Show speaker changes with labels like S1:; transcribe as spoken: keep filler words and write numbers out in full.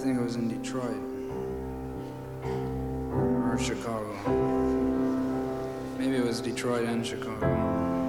S1: think it was in Detroit or Chicago. Maybe it was Detroit and Chicago.